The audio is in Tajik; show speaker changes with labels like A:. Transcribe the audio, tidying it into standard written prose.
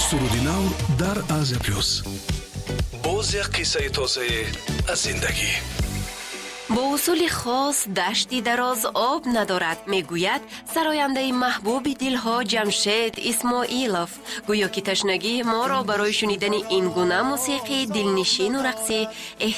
A: суруди нав дар Азия плюс. боз як қиссаи тозаи аз зиндагӣ.
B: با اصول خاص دشتی دراز آب ندارد میگوید سراینده محبوب دلها جمشید اسماعیلوف. گویا که تشنگی ما را برای شنیدن این گونه موسیقی دلنشین و رقصی